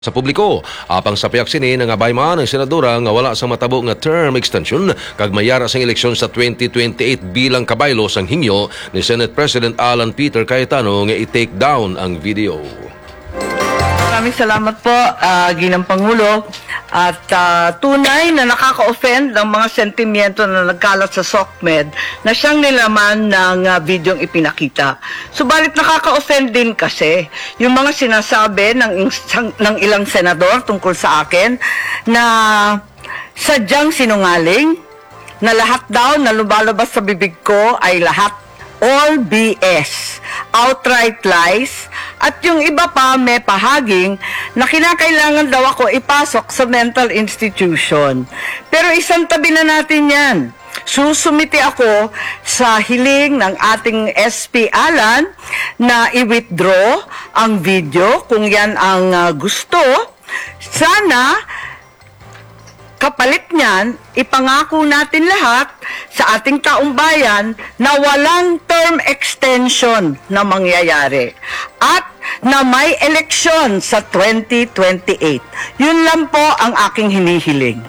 Sa publiko, apang sa payak sini nga bayman ang senadora nga wala sa matabo nga term extension kag mayara sang eleksyon sa 2028 bilang kabaylo sang hingyo ni Senate President Alan Peter Cayetano nga i-take down ang video. Maraming salamat po, Ginang Pangulo. At tunay na nakaka-offend ang mga sentimiento na nagkalat sa SOCMED na siyang nilaman ng videong ipinakita. Subalit nakaka-offend din kasi yung mga sinasabi ng ilang senador tungkol sa akin na sadyang sinungaling, na lahat daw na lumalabas sa bibig ko ay lahat all BS, outright lies, at yung iba pa may pahaging na kinakailangan daw ako ipasok sa mental institution. Pero isang tabi na natin yan. Susumiti ako sa hiling ng ating SP Alan na i-withdraw ang video kung yan ang gusto. Sana kapalit niyan, ipangako natin lahat sa ating taong bayan na walang term extension na mangyayari at na may eleksyon sa 2028. Yun lang po ang aking hinihiling.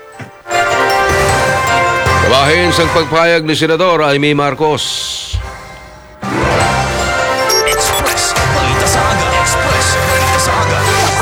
Kabahin sang pagpayag ni Senador Amy Marcos. Express, balita sa aga. Express, balita sa aga.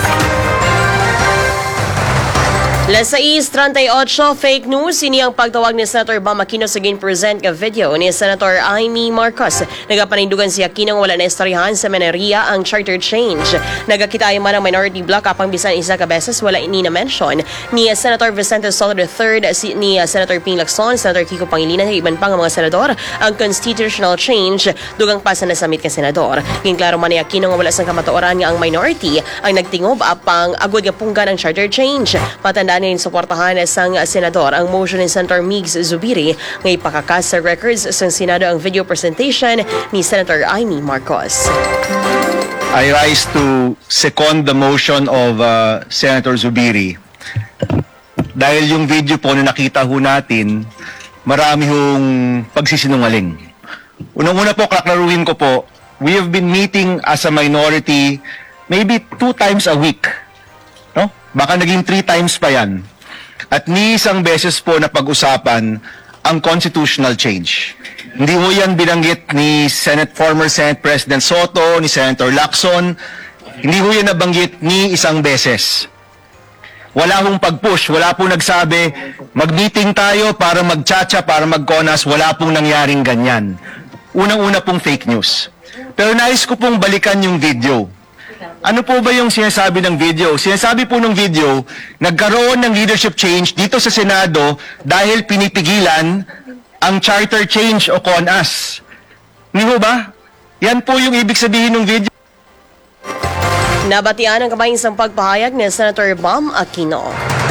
Las 6:38, fake news. Ini ang pagtawag ni Senator Bam Aquino sa gin-present nga video ni Senator Amy Marcos. Nagapanindugan si Aquino wala na istoryahan sa Meneria ang charter change. Nagakita man ang minority block apang bisan isa ka beses wala ini na-mention ni Senator Vicente Soto III, ni Senator Ping Lacson, Senator Kiko Pangilinan, at iban pang mga senador ang constitutional change dugang pa sa nasamit ka senador. Ginklaro man ni Aquino nga wala sang kamatuoran nga ang minority ang nagtingob apang agud nga punggan ang charter change. Patandaan ni suportahan sang senador ang motion ni Senator Migs Zubiri nga ipakakas sa records sang Senado ang video presentation ni Senator Amy Marcos. I rise to second the motion of Senator Zubiri. Dahil yung video po na nakita ho natin, marami hong pagsisinungaling. Unang-una po, kaklaruhin ko po, we have been meeting as a minority maybe 2 times a week. No? Baka naging 3 times pa yan. At ni isang beses po na pag-usapan ang constitutional change. Hindi ho yan binanggit ni former Senate President Soto, ni Senator Lacson. Hindi ho yan nabanggit ni isang beses. Wala hong pag-push, wala pong nagsabi, mag-meeting tayo para mag-chacha, para mag-conas, wala pong nangyaring ganyan. Unang-una pong fake news. Pero nais ko pong balikan yung video. Ano po ba yung sinasabi ng video? Sinasabi po ng video, nagkaroon ng leadership change dito sa Senado dahil pinipigilan ang charter change o CONAS. Hindi ho ba? Yan po yung ibig sabihin ng video. Nabatian ang kabayang sang pagpahayag ni Senator Bam Aquino.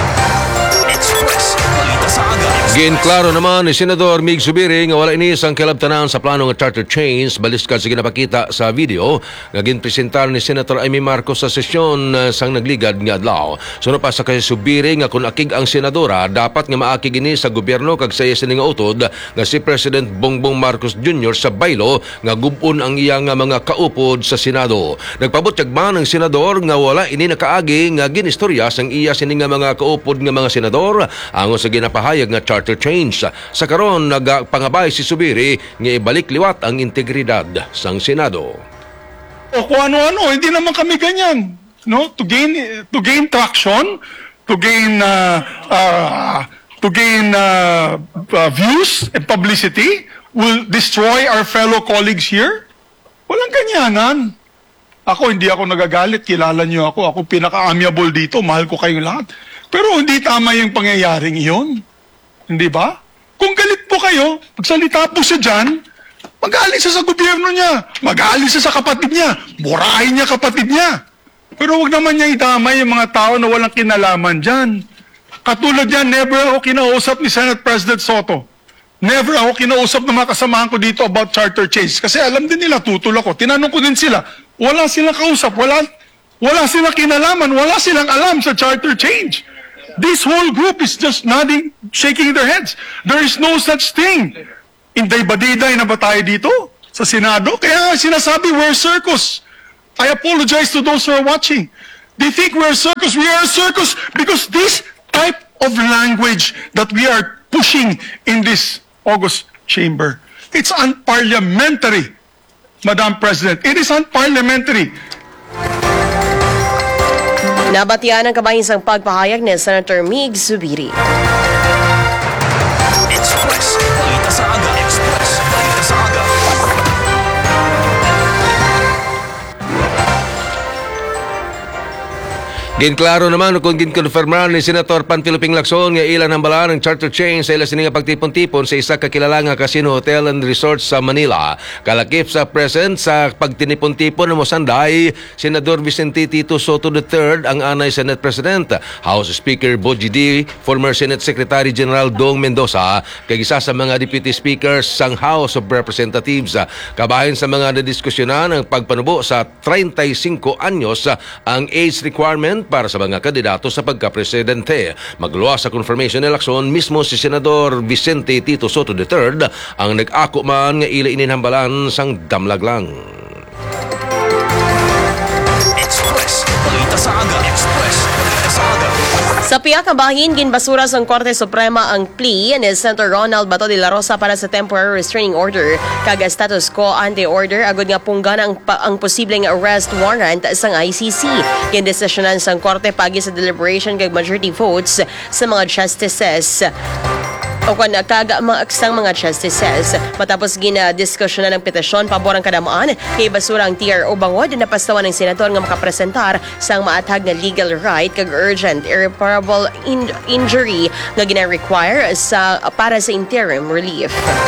Express, balita sa aga. Ginklaro naman ni Senador Mig Zubiri nga wala ini sang kilabtanan sa plano nga charter change baliskad sa ginapakita sa video nga ginpresentar ni Senator Amy Marcos sa sesyon sang nagligad nga adlaw. Suno pa sa kay Zubiri nga kung akig ang senadora dapat nga maakig ini sa gobyerno kag sa sini nga utod nga si President Bongbong Marcos Jr. sa baylo nga gubon ang iyang mga kaupod sa Senado. Nagpabutyag man ang senador nga wala ini nakaagi nga ginistorya sang iya sini nga mga kaupod nga mga senador angon sa ginapahayag nga charter change. Sa karon nagpangabay si Zubiri nga ibalik liwat ang integridad sang Senado. O kung ano-ano, hindi naman kami ganyan. No? To gain traction, to gain views and publicity will destroy our fellow colleagues here. Walang ganyanan. Ako, hindi ako nagagalit. Kilala niyo ako. Ako pinaka-amiable dito. Mahal ko kayong lahat. Pero hindi tama yung pangyayaring iyon. Hindi ba? Kung galit po kayo, magsalita po siya dyan, mag-aalis siya sa gobyerno niya, mag-aalis siya sa kapatid niya, burahin niya kapatid niya. Pero wag naman niya idamay yung mga tao na walang kinalaman dyan. Katulad yan, never ako kinausap ni Senate President Soto. Never ako kinausap ng mga kasamahan ko dito about charter change. Kasi alam din nila, tutol ako. Tinanong ko din sila, wala silang kausap, wala silang kinalaman, wala silang alam sa charter change. This whole group is just nodding, shaking their heads. There is no such thing. Inday-badiday na ba tayo dito sa Senado? Kaya sinasabi, we're circus. I apologize to those who are watching. They think we're a circus. We are a circus because this type of language that we are pushing in this August chamber, it's unparliamentary, Madam President. It is unparliamentary. Nabatian ang kabahinsang pagpahayag ni Senator Mig Zubiri. Express. Balita sa aga. Express. Balita sa aga. Ginklaro naman kung ginkonfirmar ni Senator Panfiliping Lacson nga ilan ang bala ng charter chain sa ila sining pagtipon-tipon sa isa ka kilala nga casino, hotel and resort sa Manila. Kalakip sa present sa pagtinipon-tipon ng Mosanday, Senador Vicente Tito Soto III ang anay Senate President, House Speaker Bogie D, former Senate Secretary General Dong Mendoza, kag isa sa mga Deputy Speakers sang House of Representatives. Kabahin sa mga nadiskusyonan ang pagpanubo sa 35 anyos ang age requirement para sa mga kandidato sa pagka-presidente. Magluwas sa confirmation ni Lacson, mismo si Senador Vicente Tito Soto III ang nag-ako man nga ila ininhambalan sang damlaglang. Express. Balita sa aga. Express. Balita sa aga. Sa piyak bahin, ginbasura sa Korte Suprema ang plea ni Senator Ronald Bato de la Rosa para sa temporary restraining order kag status quo ante order agud nga punggan ang posibleng arrest warrant sang ICC. Gindesisyonan sang Korte pagi sa deliberation kag majority votes sa mga justices o kung sang mga justices. Matapos ginadiskusyonan ng petisyon pabor ang kadamaan kay basura ang TRO bangod na pastawan ng senador nga makapresentar sang maatag na legal right kag urgent irreparable injury nga gina-require para sa interim relief.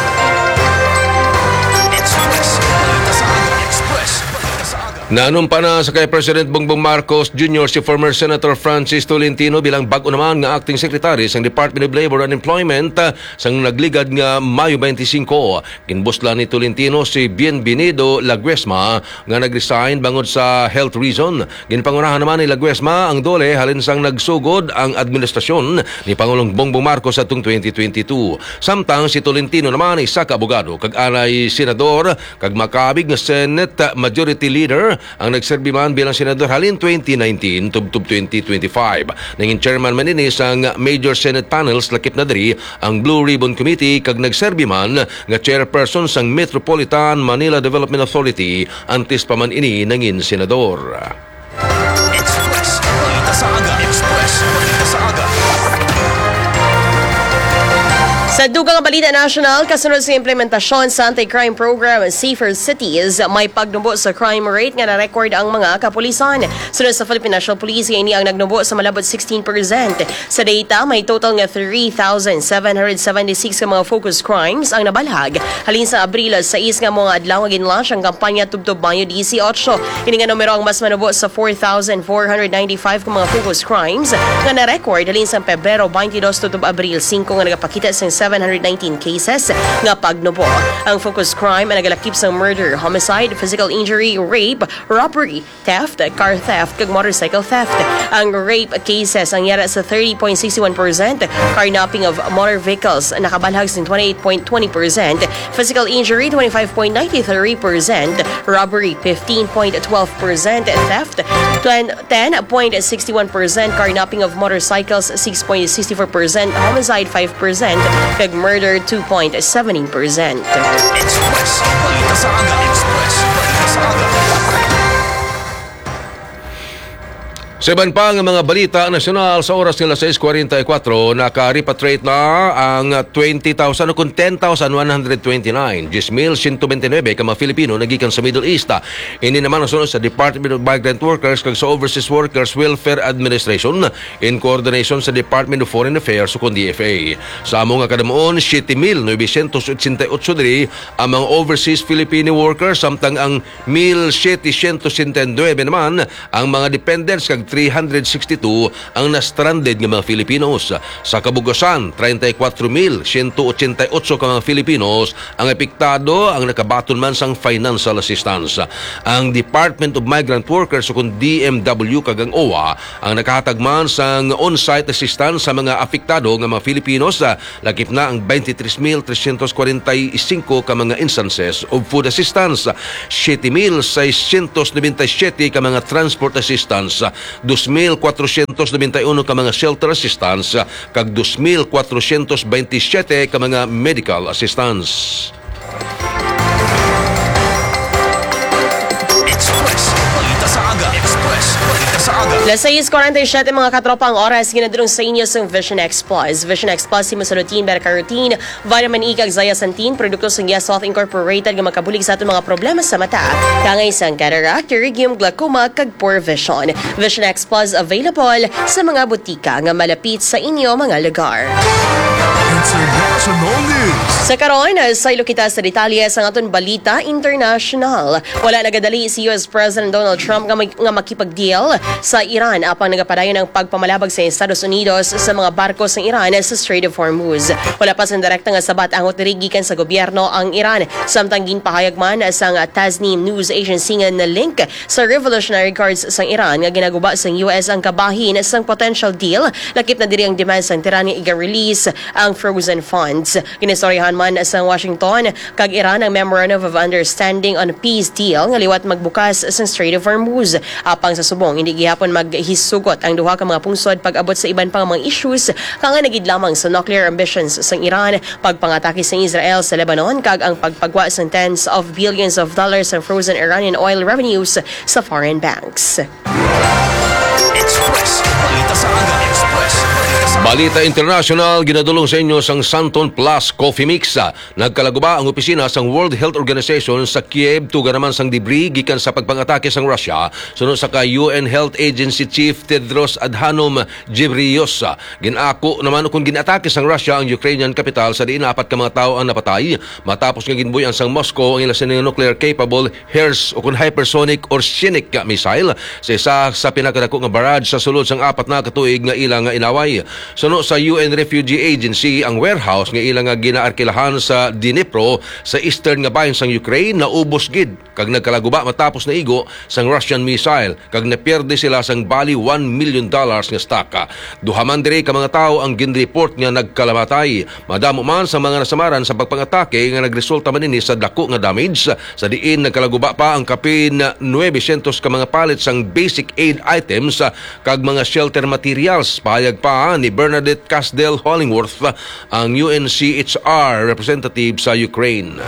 Express. Balita sa aga. Express. Balita sa aga. Nanumpa na sa kay President Bongbong Marcos Jr. si former Senator Francis Tolentino bilang bago naman nga acting secretary sa Department of Labor and Employment sang nagligad nga Mayo 25. Kinbusla ni Tolentino si Bienvenido Laguesma nga nagresign bangod sa health reason. Ginpangunahan naman ni Laguesma ang dole halin sang nagsugod ang administrasyon ni Pangulong Bongbong Marcos atong 2022. Samtang si Tolentino naman isa ka abogado kag anay senador kag makabig nga Senate Majority Leader ang nagserbi man bilang senador halin 2019 tubtub 2025. Nanging chairman man ini sang Major Senate Panels lakip na diri ang Blue Ribbon Committee kag nagserbi man nga chairperson sang Metropolitan Manila Development Authority antes pa man ini nangin senador. Express. Balita sa aga. Express. Balita sa aga. Sa dugang balita national, kasunod sa implementasyon sa anti-crime program Safer Cities, may pagnubo sa crime rate nga na-record ang mga kapulisan. Sunod sa Philippine National Police, ini ang nagnubo sa malabot 16%. Sa data, may total nga 3,776 ka mga focus crimes ang nabalhag. Halin sa Abril, sa nga mga adlaw nga ginlaunch ang kampanya Tubtob Mayo 18. Ini nga numero ang mas manubo sa 4,495 ka mga focus crimes nga na-record halin sa Pebrero 22 tubtob Abril 5 nga nagapakita sa 719 cases nga pagnubo. Ang focus crime ay nagalakip sa murder, homicide, physical injury, rape, robbery, theft, car theft, kag motorcycle theft. Ang rape cases ang yara sa 30.61%, carnapping of motor vehicles nakabalhag sa 28.20%, physical injury 25.93%, robbery 15.12%, theft 10.61%, carnapping of motorcycles 6.64%, homicide 5%, kag murder 2.17%. Express. Balita sa aga. Express. Balita sa aga. Sa iban pa ang mga balita nasyonal sa oras nila 6:44, naka-repatriate na ang 20,000 o kung 10,129, 10,129 ka mga Filipino nagikan sa Middle East. Ini naman ang sunod sa Department of Migrant Workers kag sa Overseas Workers Welfare Administration in coordination sa Department of Foreign Affairs o kung DFA. Sa among nga kadamoon, 7,988 diri ang mga overseas Filipino workers, samtang ang 1,769 naman ang mga dependents kag 362 ang na-stranded ng mga Filipinos. Sa kabugasan, 34,188 ka mga Filipinos ang epektado ang nakabaton man sang financial assistance. Ang Department of Migrant Workers o kung DMW kag ang OWA ang nakahatag man sang on-site assistance sa mga apektado ng mga Filipinos. Lakip na ang 23,345 ka mga instances of food assistance, 7,697 ka mga transport assistance, 2,491 ka mga shelter assistance kag 2,427 ka mga medical assistance. Express, balita sa aga. Express, balita sa aga. 6:47 mga katropa ang oras ginadulong sa inyo sa Vision X Plus. Vision X Plus si Musalutin, Beta-Carotene, Vitamin E kag Zeaxanthin, produkto sa Yes Health Incorporated nga makabulig sa atong mga problema sa mata. Kangay sang cataract, pterygium, glaucoma kag poor vision. Vision X Plus available sa mga butika nga malapit sa inyo mga lugar. International news. Sa karon, sa ilo kita sa detalye sa aton balita international. Wala nagadali si US President Donald Trump nga makipag-deal sa Iran apang nagapadayon ng pagpamalabag sa Estados Unidos sa mga barko sa Iran sa Strait of Hormuz. Wala pa sa direkta nga sabat ang gikan sa gobyerno ang Iran. Samtang ginpahayag man sa Tasnim News Agency nga na link sa Revolutionary Guards sa Iran nga ginaguba sa US ang kabahin sa potential deal. Lakip na diri ang demand sa Tehran nga i-release ang frozen funds. Ginistoryahan man sa Washington kag Iran ang Memorandum of Understanding on Peace Deal nga liwat magbukas sa Strait of Hormuz. Apang sa subong hindi gihapon maghisugot ang duha ka mga pungsod pag-abot sa iban pang mga issues kanga nagid lamang sa nuclear ambitions sa Iran, pagpangatake sa Israel sa Lebanon kag ang pagpagwa sa tens of billions of dollars sa frozen Iranian oil revenues sa foreign banks. Express, balita sa aga. Express, balita sa aga. Balita International, ginadulong sa inyo sang Santon Plus Coffee Mix. Nagkalaguba ang opisina sang World Health Organization sa Kiev tuga naman sang debris gikan sa pagpangatake sang Russia sunod sa UN Health Agency Chief Tedros Adhanom Ghebreyesus. Ginako naman kung ginatake sang Russia ang Ukrainian capital sa diin 4 ka mga tawo ang napatay matapos nga ginbuyan sang Moscow ang ilang nuclear capable HIRS o kung hypersonic or Shinnik missile sa isa sa pinakadako nga barrage sa sulod sang 4 na katuig nga ilang nga inaway. Suno sa UN Refugee Agency ang warehouse nga ilang nga ginaarkilahan sa Dnipro sa eastern nga bahin sang Ukraine na ubos gid kag nagkalaguba matapos na igo sang Russian missile kag napierde sila sang bali $1 million nga staka. Duhaman diri ka mga tawo ang ginreport nga nagkalamatay. Madamo man sa mga nasamaran sa pagpangatake nga nagresulta man ini sa dako nga damage sa diin nagkalaguba pa ang kapin 900 ka mga palit sang basic aid items kag mga shelter materials. Pahayag pa ni Bernadette Casdell Hollingworth, ang UNCHR representative sa Ukraine.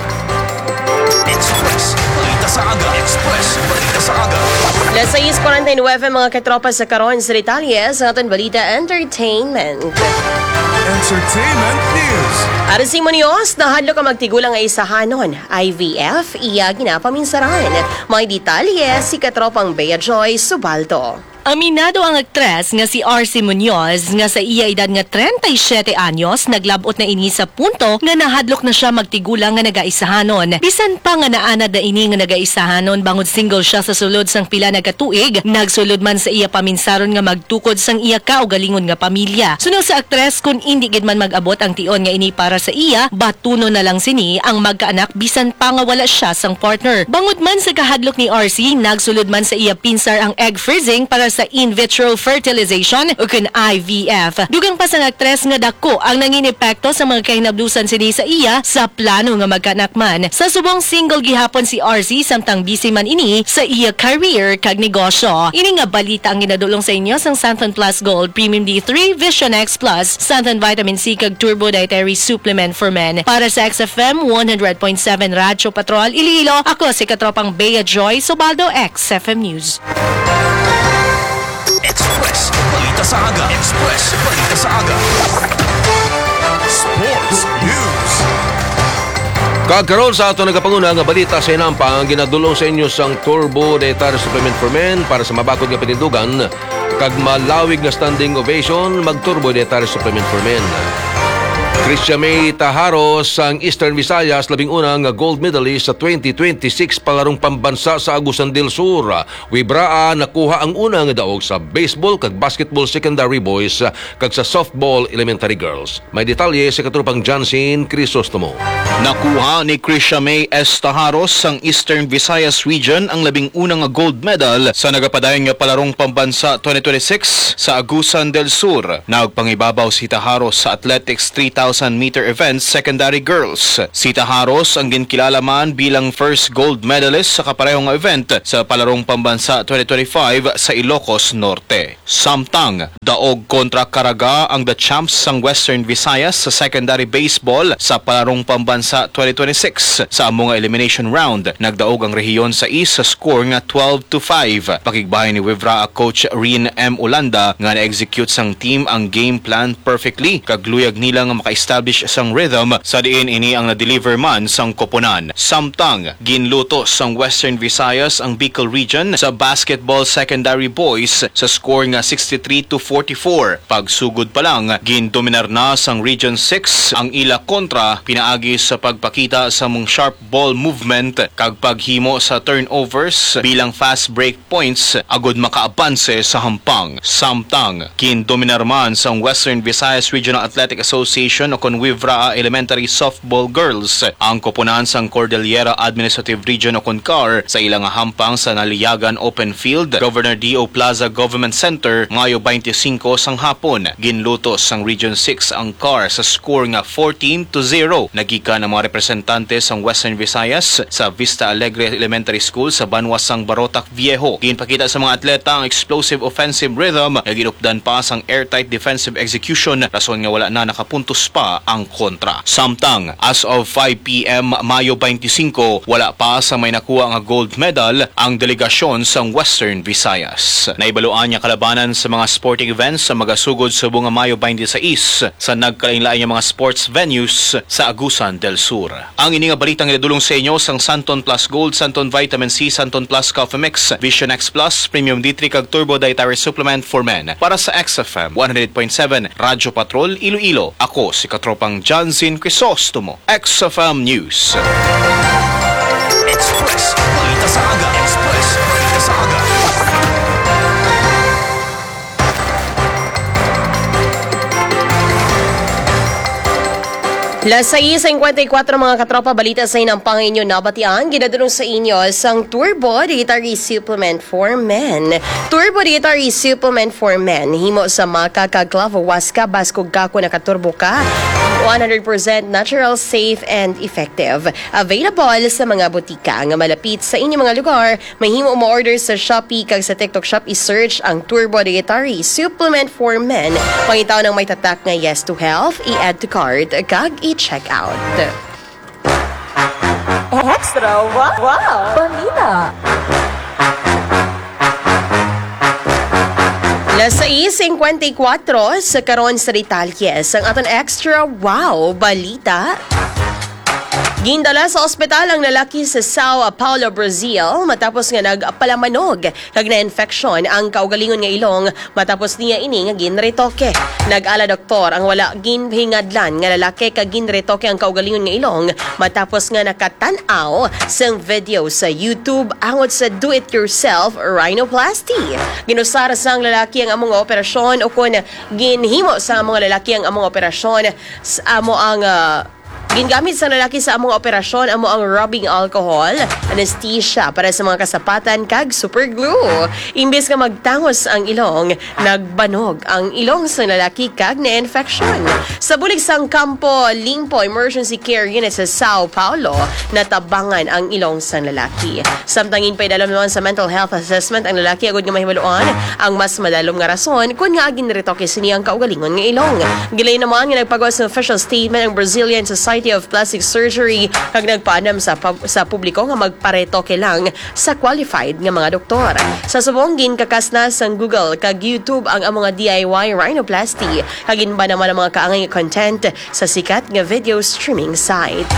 Express, balita sa aga. Express, balita sa aga. 6:49 mga katropa sa karon sa detalye sa aton balita entertainment. Entertainment news. Arsi Munoz, nahadlo ka magtigulang nga isahanon. IVF, iya ginapaminsaran. May detalye si katropang Bea Joy Subaldo. Aminado ang aktres nga si RC Munoz nga sa iya edad nga 37 anyos naglabot na ini sa punto nga nahadlok na siya magtigulang nga nagaisahanon. Bisan pa nga naanad na ini nga nagaisahanon bangod single siya sa sulod sang pila na katuig, nagsulod man sa iya paminsaron nga magtukod sang iya kaugalingon nga pamilya. Suno sa aktres kung hindi gid man mag-abot ang tion nga ini para sa iya, batuno na lang sini ang magkaanak bisan pa nga wala siya sang partner. Bangod man sa kahadlok ni RC, nagsulod man sa iya pinsar ang egg freezing para sa in vitro fertilization o kun IVF. Dugang pa sa aktres nga dako ang nanginepekto sa mga kahinablusan sini sa iya sa plano nga magkaanak man. Sa subong single gihapon si RC samtang busy man ini sa iya career kag negosyo. Ini nga balita ang ginadulong sa inyo sang Santon Plus Gold Premium D3 Vision X Plus Santon Vitamin C kag Turbo Dietary Supplement for Men. Para sa XFM 100.7 Radyo Patrol Iloilo, ako si katropang Bea Joy Subaldo, XFM News. Express, balita sa aga. Express, balita sa aga. Sports news. Kagkaroon sa ato nagapanguna nga balita sa inampang ginadulong sa inyo sang Turbo Dietary Supplement for Men para sa mabakod nga panindugan kag malawig nga standing ovation mag-Turbo Dietary Supplement for Men. Christian May Taharos ang Eastern Visayas labing unang gold medalist sa 2026 palarong pambansa sa Agusan del Sur. Wibraa nakuha ang unang daog sa baseball kag basketball secondary boys kag sa softball elementary girls. May detalye sa katropang Jansin Crisostomo. Nakuha ni Christian May S. Taharos sang Eastern Visayas region ang labing unang gold medal sa nagapadayon nga palarong pambansa 2026 sa Agusan del Sur. Nagpangibabaw si Taharos sa athletics 3,000 1,000-meter event secondary girls. Si Taharos ang ginkilala man bilang first gold medalist sa kaparehong event sa palarong pambansa 2025 sa Ilocos Norte. Samtang daog kontra Caraga ang the champs sang Western Visayas sa secondary baseball sa palarong pambansa 2026 sa among elimination round. Nagdaog ang rehiyon sa East sa score nga 12-5. Pakigbahay ni Wivra coach Rin M. Ulanda nga na-execute sang team ang game plan perfectly. Kagluyag nila nga maka-establish sang rhythm sa diin ini ang na-deliver man sang koponan. Samtang ginluto sang Western Visayas ang Bicol region sa basketball secondary boys sa score nga 63-44. Pagsugod pa lang, gindominar na sang Region 6 ang ila kontra pinaagi sa pagpakita sa mong sharp ball movement kag paghimo sa turnovers bilang fast break points agud makaabanse sa hampang. Samtang gindominar man sang Western Visayas Regional Athletic Association o kon Wivra Elementary Softball Girls ang koponan sang Cordillera Administrative Region o kon CAR sa ilang hampang sa Naliyagan Open Field, Governor D.O. Plaza Government Center, Mayo 25 sang hapon. Ginluto sang Region 6 ang CAR sa score nga 14-0. Nagika ng mga representante sang Western Visayas sa Vista Alegre Elementary School sa Banwas sang Barotac Viejo. Ginpakita sa mga atleta ang explosive offensive rhythm na ginupdan pa sang airtight defensive execution, rason nga wala na nakapuntos pa ang kontra. Samtang as of 5 p.m. Mayo 25, wala pa sa may nakuha nga gold medal ang delegasyon sang Western Visayas. Naibaluan niya kalabanan sa mga sporting events sa magasugod sa bunga Mayo 26 sa nagkalain-lain nga mga sports venues sa Agusan del Sur. Ang ini nga balitang idulong sa inyo sang Santon Plus Gold, Santon Vitamin C, Santon Plus Coffee Mix, Vision X Plus, Premium D3 kag Turbo Dietary Supplement for Men. Para sa XFM 100.7 Radyo Patrol Iloilo, ako si Katropang Johnson Crisostomo, XFM News. Express. Balita sa aga. Express. Balita sa aga. Las 6:54 mga katropa, balita sa inang Panginoon nabatian, ginadulong sa inyo sang Turbo Dietary Supplement for Men. Turbo Dietary Supplement for Men, himo sa maka kag clavowaska baskog kako nakaturbo ka. 100% natural, safe, and effective. Available sa mga butika nga malapit sa inyong mga lugar. May himo mo order sa Shopee kag sa TikTok Shop, i-search ang Turbo Dietary Supplement for Men. Pangitaw ng may tatak nga yes to health, i-add to cart kag i-check out. Extra! Wow! Balita! Las 6:54 sa karon sa detalles ang aton extra wow balita. Gindala sa ospital ang lalaki sa Sao Paulo, Brazil matapos nga nagpalamanog kag na-infection ang kaugalingon nga ilong matapos niya ini nga ginretoke. Nag-ala doktor ang wala ginhingadlan nga lalaki kag ginretoke ang kaugalingon nga ilong matapos nga nakatan-aw sang video sa YouTube angod sa do-it-yourself rhinoplasty. Ginusara sang lalaki ang among operasyon o kun ginhimo sa mga lalaki ang among operasyon sa amo ang gingamit sa lalaki sa among operasyon amo ang rubbing alcohol, anesthesia para sa mga kasapatan kag super glue. Imbes nga magtangos ang ilong, nagbanog ang ilong sa lalaki kag na-infection. Sa bulig sang Campo Limpo Emergency Care Unit sa Sao Paulo, natabangan ang ilong sa lalaki. Samtangin pa idalom naman sa mental health assessment ang lalaki agud nga mahibaluan ang mas madalom nga rason kung nga ginretoke siniyang kaugalingon nga ilong. Gilay naman nga nagpagawa sa official statement ang Brazilian Society of Plastic Surgery kag nagpaanam sa publiko nga magparetoke lang sa qualified nga mga doktor. Sa subong ginkakas na sang Google kag YouTube ang mga DIY rhinoplasty kag inba naman ang mga kaangay nga content sa sikat nga video streaming site.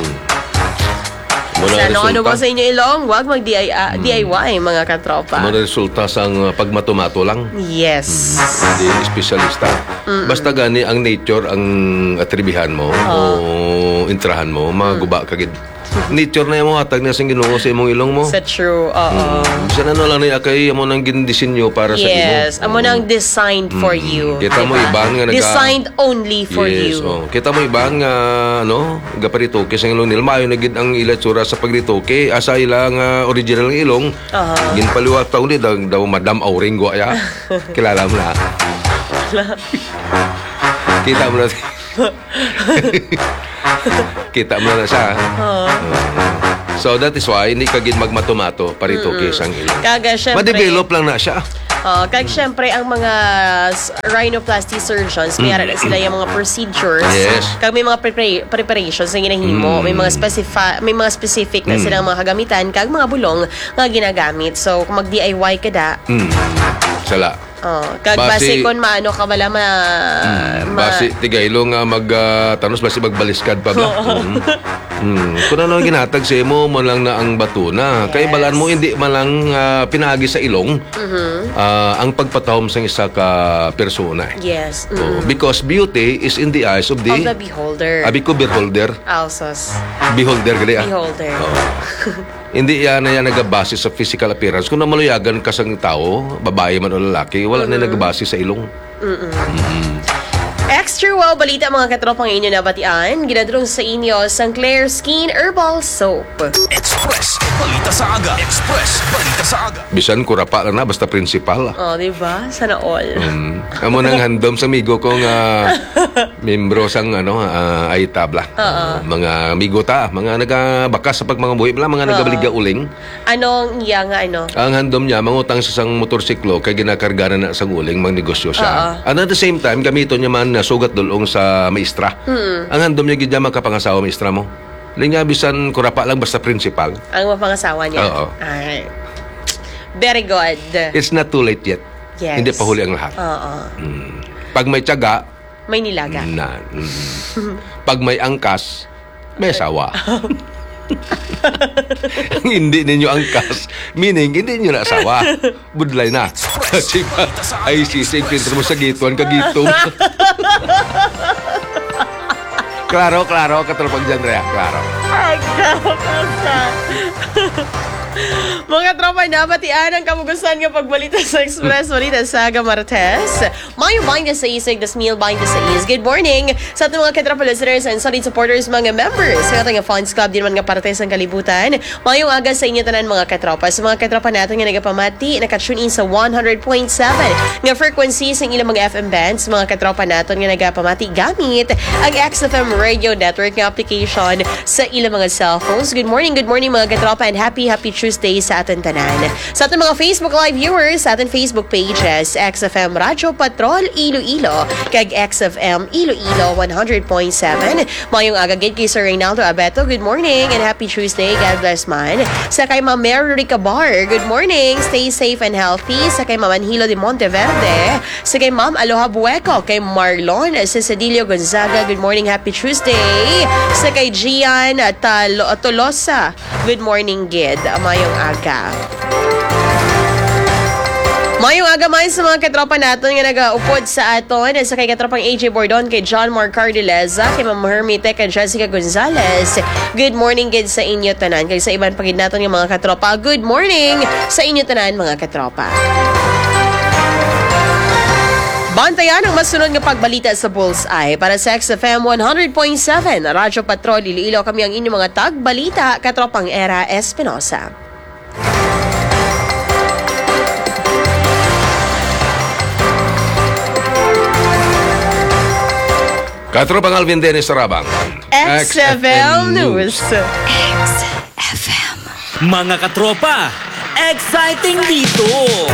Sa ano ba sa inyo ilong, wag mag-DIY mga katropa. Mga resulta sang pagmatumato lang. Yes. Hindi espesyalista. Basta gani ang nature ang atribihan mo o intrahan mo, maguba kagid. Nature na yung hatag na sing Ginoo sa imong ilong mo. Sa true, oo. Bisan ano lang ni akay amo nang gindisenyo para sa imo. Yes, amo nang designed for you. Kita mo iban nga designed only for you. Oh. Kita mo iban nga gaparitoke sa ilong nila. Mayo na gid ang ilatsura sa pagritoke. Asa ila nga original ng ilong. Ginpaliwat taw ni daw Madam Auringo ya. Kilala mo na. Kita mo na. Kita mo na siya. So that is why hindi kagid magmatomato parito kisang ilong. Kaga syempre. Ma-develop lang na siya. Kag syempre ang mga rhinoplasty surgeons, mayroon na sila yung mga procedures. Yes. Kag may mga preparations na ginahimo, may mga specific na silang mga kagamitan kag mga bulong nga ginagamit. So kung mag-DIY ka da, Sala. kag base kon maano ka wala Basi tigaylo nga tanos basi magbaliskad pa ba? Kung ano ang ginatag sa imo mo lang na ang batuna. Kay balaan mo hindi man lang pinagi sa ilong ang pagpatahom sa isa ka persona. yes. Because beauty is in the eyes of the Of the beholder. Abi ko beholder. Alsos. Beholder gali ah. Beholder. Hindi yan na yan nagabase sa physical appearance. Kung namaluyagan ka sa tao, babae man o lalaki, wala na nagabase sa ilong. Extra wow balita mga katropang inyo na batian. Ginadulong sa inyo St. Clair Skin Herbal Soap. Express, balita sa aga. Express, balita sa aga. Bisan kurapa lang na, basta principal. Diba? Sana all. Amo nang handom sa amigo kong membro sang ay tabla. Mga amigo ta, mga nagabakas sa pagmangabuhi bala, mga nagabaliga uling. Anong iya nga ano? Ang handom niya, mangutang sa sang motorsiklo kay ginakarga na sa uling, mangnegosyo siya. And at the same time, gamito niya man na sugat dulong sa maestra. Ang handom niya gid makapangasawa maestra mo. Linya bisan kurapa lang basta principal. Ang mapangasawa niya? Oo. Alright. Very good. It's not too late yet. Yes. Hindi pa huli ang lahat. Oo. Pag may tiyaga, May nilaga. pag may angkas, may asawa. Hindi ninyo angkas, meaning hindi ninyo na asawa. Budlay na. Kasi ay sisig, pinto mo sa gituan, kagito. Klaro, katulpag dyan, Rhea. Klaro. Mga tropa na, batian ang kamugusan nga pagbalita sa Express, balita sa Aga Martes. Mayo bang na sa isig, das meal bang na sa is. Good morning sa ating mga katropa listeners and solid supporters, mga members sa ating fans club, din man nga parte sa kalibutan. Mayong aga sa inyo tanan mga katropa. Sa mga katropa natin nga nagapamati, nakatune in sa 100.7 nga frequency sa ilang mga FM bands. Mga katropa natin nga nagapamati gamit ang XFM Radio Network nga application sa ilang mga cellphones. Good morning mga katropa, and happy Tuesday sa ating tanan. Sa ating mga Facebook Live viewers, sa ating Facebook pages, XFM Radyo Patrol Iloilo, kag XFM Iloilo 100.7. Mayong agagid kay Sir Reynaldo Abeto, good morning and happy Tuesday, God bless man. Sa kay Ma'am Mary Ricabar, good morning, stay safe and healthy. Sa kay Ma'am Anhilo de Monteverde, sa kay Ma'am Aloha Bueco, kay Marlon Cecilio Gonzaga, good morning, happy Tuesday. Sa kay Gian Tolosa, good morning, Gid. Mayong aga. Mayong aga man sa mga katropa natin nga nag-upod sa aton sa kay katropang AJ Bordon, kay John Mark Cardileza, kay Ma'am Hermite, kay Jessica Gonzalez. Good morning gid sa inyo tanan. Kay sa iban pagid naton nga mga katropa, good morning sa inyo tanan mga katropa. Bantayan ang masunod nga pagbalita sa Bullseye para sa XFM 100.7 Radyo Patrol Iloilo. Kami ang inyong mga tagbalita, katropang Era Espinosa. Katropang Alvin Dennis Sarabang. XFM News. Mga katropa, exciting dito!